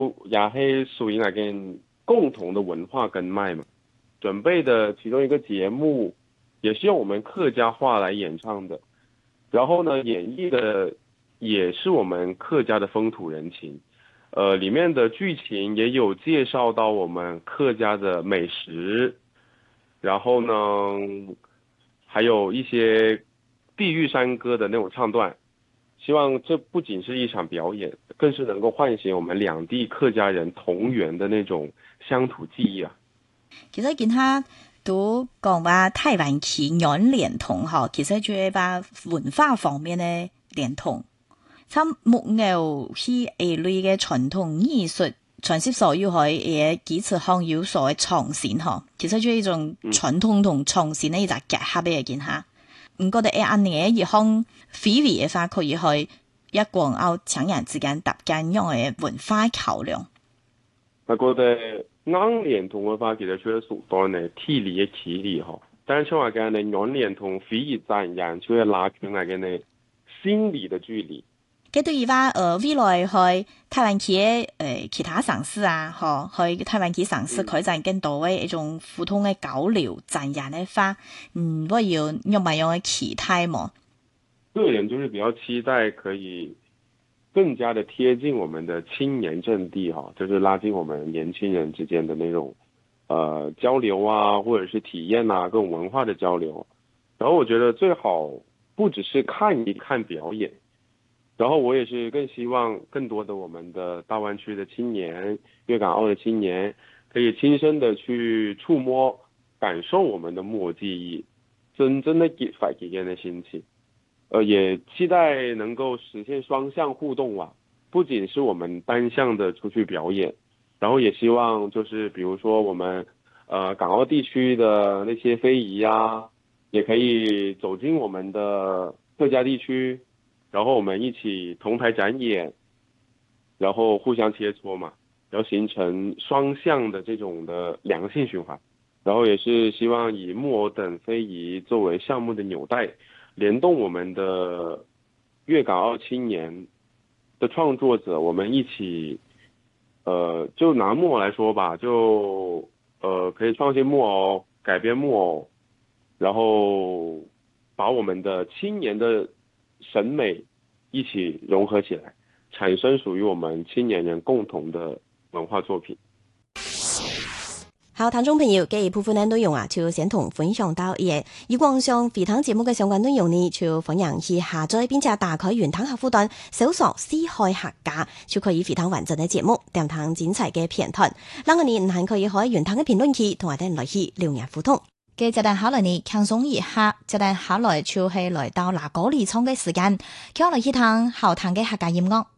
也是属于那个共同的文化根脉嘛。准备的其中一个节目也是用我们客家话来演唱的，然后呢，演绎的也是我们客家的风土人情。里面的剧情也有介绍到我们客家的美食，然后呢，还有一些地域山歌的那种唱段。希望这不仅是一场表演，更是能够唤醒我们两地客家人同源的那种乡土记忆啊。 其實見他都講話台灣企養聯同嗬，其實就係話文化方面嘅聯同。參木偶係一類嘅傳統藝術，傳接所有係嘅幾次項有所謂創新嗬，其實就係一種傳統同創新嘅一個結合嘅見下。唔覺得按呢一項非遺嘅話，可以去一國澳搶人之間搭緊樣嘅文化橋梁。 我覺得啱聯同嘅話，其實除咗屬當呢體力嘅距離嗬，但係像話嘅呢啱聯同非遺讚人，就係拉近嚟嘅呢心理嘅距離。 佢對於話未來去台灣企嘅其他城市啊，去台灣企城市開展更多嘅一種互通嘅交流，讚人嘅話，我要用埋樣嘅期待嘛。 個人就是比較期待可以更加的貼近我們的青年陣地哈，就是拉近我們年輕人之間的那種交流啊，或者是體驗啊，各種文化的交流。然後我覺得最好不只是看一看表演，然後我也是更希望更多的我們的大灣區的青年、粵港澳的青年可以親身的去觸摸、感受我們的木偶技藝，真正的激發佢哋的心情。也期待能夠實現雙向互動啊，不僅是我們單向的出去表演，然後也希望就是比如說我們港澳地區的那些非遺啊，也可以走進我們的客家地區，然後我們一起同台展演，然後互相切磋嘛，然後形成雙向的這種的良性循環。然後也是希望以木偶等非遺作為項目的紐帶，聯動我們的粵港澳青年的創作者，我們一起，就拿木偶來說吧，就可以創新木偶，改編木偶，然後把我們的青年的審美一起融合起來，產生屬於我們青年人共同的文化作品。 好，聽眾朋友，嘅部分嘅內容啊，就先同分享到嘢。如果上肥湯節目嘅相關內容呢，就歡迎去下載並且打開原湯客戶端，搜索思海客家，就可以肥湯完整嘅節目，點湯精彩嘅片段。嗱，我哋唔係可以喺原湯嘅評論區同我哋來去留言互動。 嘅就等下來呢，輕鬆一下，就等下來就係來到嗱嗰裡唱嘅時間，叫我來去聽好聽嘅客家音樂。